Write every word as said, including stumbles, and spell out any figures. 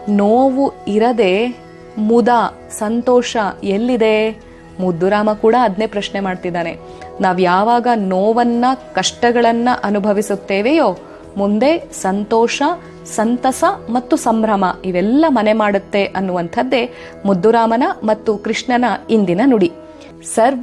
ನೋವು ಇರದೆ ಮುದ ಸಂತೋಷ ಎಲ್ಲಿದೆ? ಮುದ್ದುರಾಮ ಕೂಡ ಅದನ್ನೇ ಪ್ರಶ್ನೆ ಮಾಡ್ತಿದ್ದಾನೆ. ನಾವ್ ಯಾವಾಗ ನೋವನ್ನ ಕಷ್ಟಗಳನ್ನ ಅನುಭವಿಸುತ್ತೇವೆಯೋ ಮುಂದೆ ಸಂತೋಷ, ಸಂತಸ ಮತ್ತು ಸಂಭ್ರಮ ಇವೆಲ್ಲ ಮನೆ ಮಾಡುತ್ತೆ ಅನ್ನುವಂಥದ್ದೇ ಮುದ್ದುರಾಮನ ಮತ್ತು ಕೃಷ್ಣನ ಇಂದಿನ ನುಡಿ. ಸರ್ವ